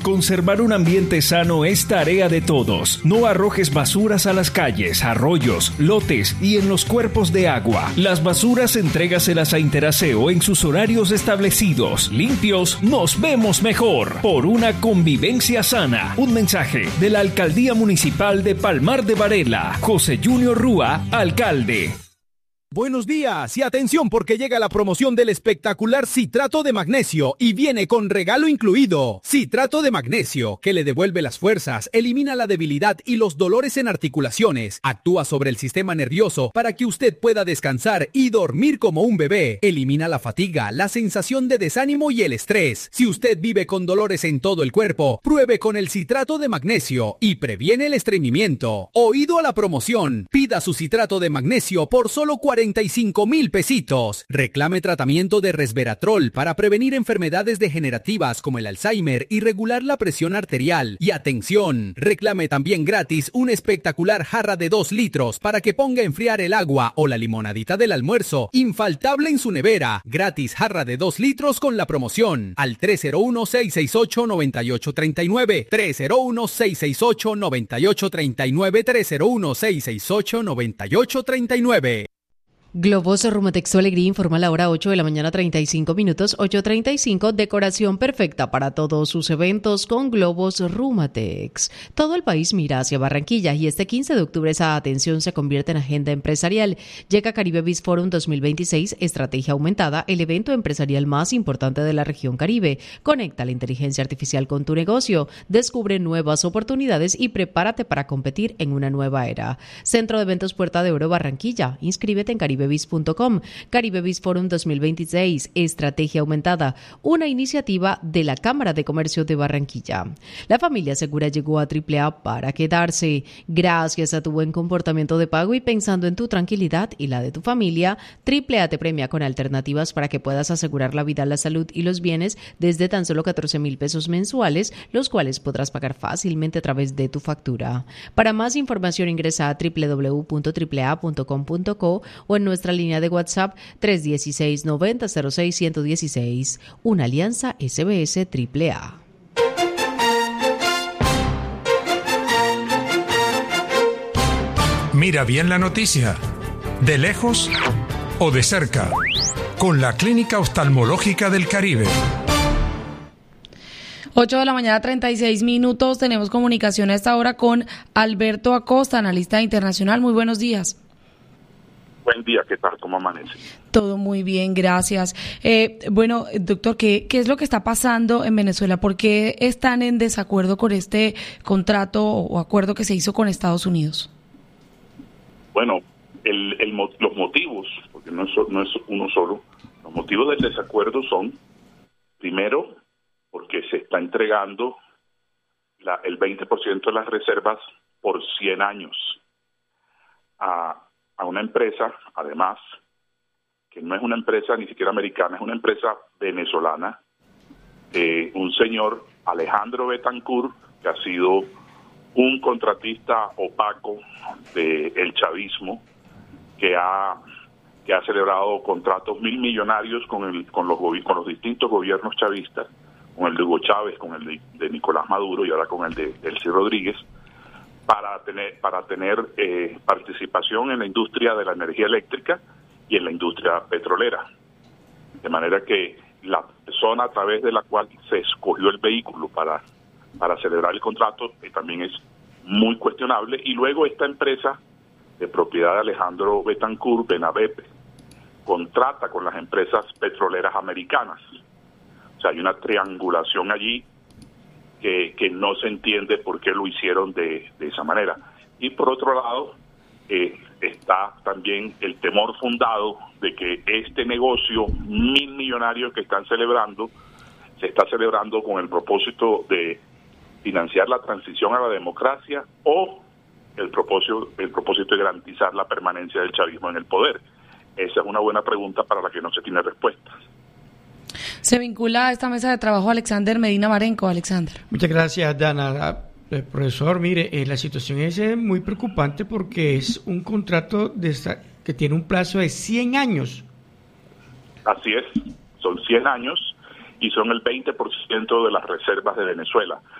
Conservar un ambiente sano es tarea de todos. No arrojes basuras a las calles, arroyos, lotes y en los cuerpos de agua. Las basuras entrégaselas a Interaseo en sus horarios establecidos. Limpios, nos vemos mejor. Por una convivencia sana. Un mensaje de la Alcaldía Municipal de Palmar de Varela. José Junior Rúa, alcalde. Buenos días y atención porque llega la promoción del espectacular citrato de magnesio y viene con regalo incluido. Citrato de magnesio, que le devuelve las fuerzas, elimina la debilidad y los dolores en articulaciones, actúa sobre el sistema nervioso para que usted pueda descansar y dormir como un bebé, elimina la fatiga, la sensación de desánimo y el estrés. Si usted vive con dolores en todo el cuerpo, pruebe con el citrato de magnesio y previene el estreñimiento. Oído a la promoción, pida su citrato de magnesio por solo 45,000 pesitos. Reclame tratamiento de resveratrol para prevenir enfermedades degenerativas como el Alzheimer y regular la presión arterial. Y atención, reclame también gratis una espectacular jarra de 2 litros para que ponga a enfriar el agua o la limonadita del almuerzo, infaltable en su nevera. Gratis jarra de 2 litros con la promoción al 301-668-9839, 301-668-9839, 301-668-9839. Globos Rumatex Alegría informa a la hora 8 de la mañana 35 minutos, 8:35, decoración perfecta para todos sus eventos con Globos Rumatex. Todo el país mira hacia Barranquilla y este 15 de octubre esa atención se convierte en agenda empresarial. Llega Caribe Biz Forum 2026, Estrategia Aumentada, el evento empresarial más importante de la región Caribe. Conecta la inteligencia artificial con tu negocio, descubre nuevas oportunidades y prepárate para competir en una nueva era. Centro de Eventos Puerta de Oro Barranquilla, inscríbete en caribebiz.com. Caribe Biz Forum 2026, Estrategia Aumentada, una iniciativa de la Cámara de Comercio de Barranquilla. La familia segura llegó a AAA para quedarse. Gracias a tu buen comportamiento de pago y pensando en tu tranquilidad y la de tu familia, AAA te premia con alternativas para que puedas asegurar la vida, la salud y los bienes desde tan solo 14,000 pesos mensuales, los cuales podrás pagar fácilmente a través de tu factura. Para más información ingresa a www.aaa.com.co o en nuestra línea de WhatsApp 316-9006-116. Una alianza SBS AAA. Mira bien la noticia, de lejos o de cerca, con la Clínica Oftalmológica del Caribe. 8 de la mañana, 36 minutos. Tenemos comunicación a esta hora con Alberto Acosta, analista internacional. Muy buenos días. Buen día, ¿qué tal? ¿Cómo amanece? Todo muy bien, gracias. Bueno, doctor, ¿qué es lo que está pasando en Venezuela? ¿Por qué están en desacuerdo con este contrato o acuerdo que se hizo con Estados Unidos? Bueno, los motivos, porque no es uno solo, los motivos del desacuerdo son, primero, porque se está entregando el 20% de las reservas por 100 años a una empresa, además, que no es una empresa ni siquiera americana, es una empresa venezolana, un señor Alejandro Betancourt, que ha sido un contratista opaco del chavismo, que ha celebrado contratos millonarios con los distintos gobiernos chavistas, con el de Hugo Chávez, con el de Nicolás Maduro y ahora con el de Delcy Rodríguez, para tener participación en la industria de la energía eléctrica y en la industria petrolera. De manera que la persona a través de la cual se escogió el vehículo para celebrar el contrato también es muy cuestionable. Y luego esta empresa de propiedad de Alejandro Betancourt, Benavepe, contrata con las empresas petroleras americanas. O sea, hay una triangulación allí que no se entiende por qué lo hicieron de esa manera. Y por otro lado, está también el temor fundado de que este negocio millonario que están celebrando, se está celebrando con el propósito de financiar la transición a la democracia o el propósito de garantizar la permanencia del chavismo en el poder. Esa es una buena pregunta para la que no se tiene respuestas. Se vincula a esta mesa de trabajo Alexander Medina Marenco. Alexander. Muchas gracias, Dana. Profesor, mire, la situación es muy preocupante porque es un contrato que tiene un plazo de 100 años. Así es, son 100 años y son el 20% de las reservas de Venezuela.